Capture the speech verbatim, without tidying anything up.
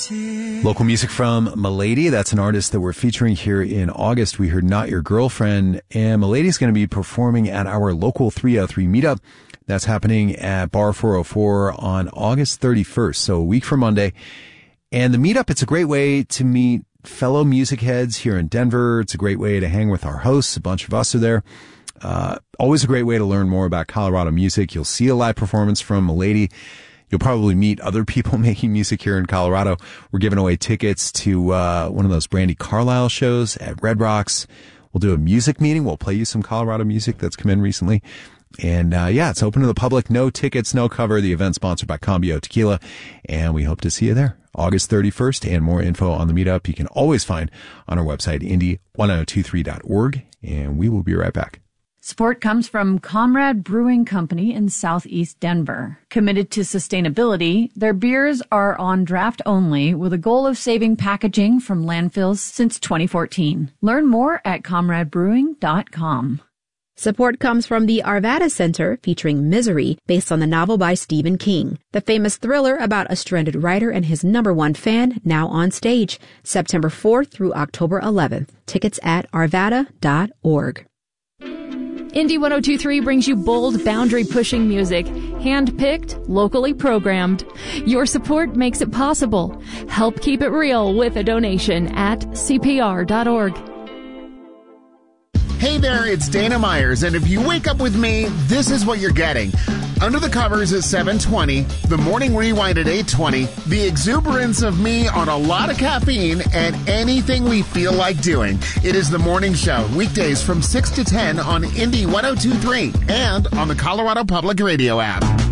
Local music from Milady. That's an artist that we're featuring here in August. We heard Not Your Girlfriend, and Milady's going to be performing at our local three oh three meetup. That's happening at Bar four oh four on August thirty-first, so a week from Monday. And the meetup, it's a great way to meet fellow music heads here in Denver. It's a great way to hang with our hosts. A bunch of us are there. Uh, always a great way to learn more about Colorado music. You'll see a live performance from Milady. You'll probably meet other people making music here in Colorado. We're giving away tickets to uh one of those Brandi Carlile shows at Red Rocks. We'll do a music meeting. We'll play you some Colorado music that's come in recently. And uh yeah, it's open to the public. No tickets, no cover. The event sponsored by Cambio Tequila. And we hope to see you there. August thirty-first, and more info on the meetup you can always find on our website, indy ten twenty-three dot org. And we will be right back. Support comes from Comrade Brewing Company in Southeast Denver. Committed to sustainability, their beers are on draft only with a goal of saving packaging from landfills since twenty fourteen. Learn more at comrade brewing dot com. Support comes from the Arvada Center, featuring Misery, based on the novel by Stephen King. The famous thriller about a stranded writer and his number one fan, now on stage, September fourth through October eleventh. Tickets at arvada dot org. Indy ten twenty-three brings you bold, boundary-pushing music, hand-picked, locally programmed. Your support makes it possible. Help keep it real with a donation at c p r dot org. Hey there, it's Dana Myers, and if you wake up with me, this is what you're getting. Under the Covers at seven twenty, the Morning Rewind at eight twenty, the exuberance of me on a lot of caffeine, and anything we feel like doing. It is The Morning Show, weekdays from six to ten on Indy ten twenty-three and on the Colorado Public Radio app.